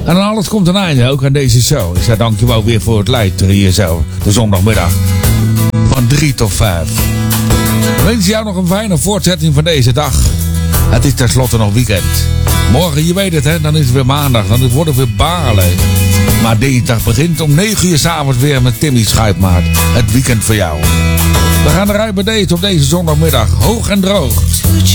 En dan alles komt een einde, ook aan deze show. Ik zeg dankjewel weer voor het luisteren hier zo, de zondagmiddag. Van 3 tot 5. Ik wens jou nog een fijne voortzetting van deze dag. Het is tenslotte nog weekend. Morgen, je weet het hè, dan is het weer maandag, dan wordt het weer balen. Maar dinsdag begint om 9 uur 's avonds weer met Timmy Schuitmaat. Het weekend voor jou. We gaan eruit bij deze op deze zondagmiddag, hoog en droog.